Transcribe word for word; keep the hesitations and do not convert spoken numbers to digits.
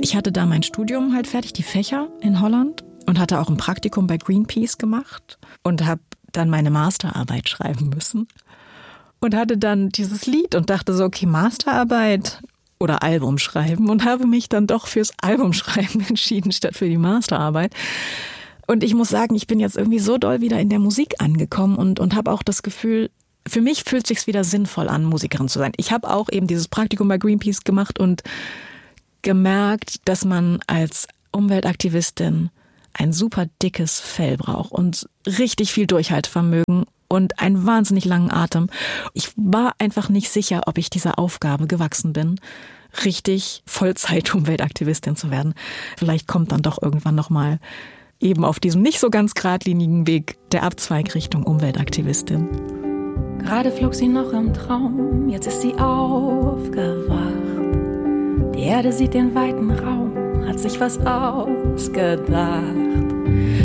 Ich hatte da mein Studium halt fertig, die Fächer in Holland und hatte auch ein Praktikum bei Greenpeace gemacht und habe dann meine Masterarbeit schreiben müssen und hatte dann dieses Lied und dachte so, okay, Masterarbeit oder Album schreiben und habe mich dann doch fürs Album schreiben entschieden statt für die Masterarbeit. Und ich muss sagen, ich bin jetzt irgendwie so doll wieder in der Musik angekommen und, und habe auch das Gefühl, für mich fühlt es sich wieder sinnvoll an, Musikerin zu sein. Ich habe auch eben dieses Praktikum bei Greenpeace gemacht und gemerkt, dass man als Umweltaktivistin ein super dickes Fell braucht und richtig viel Durchhaltevermögen und einen wahnsinnig langen Atem. Ich war einfach nicht sicher, ob ich dieser Aufgabe gewachsen bin, richtig Vollzeit-Umweltaktivistin zu werden. Vielleicht kommt dann doch irgendwann nochmal eben auf diesem nicht so ganz geradlinigen Weg der Abzweig Richtung Umweltaktivistin. Gerade flog sie noch im Traum, jetzt ist sie aufgewacht. Die Erde sieht den weiten Raum, hat sich was ausgedacht.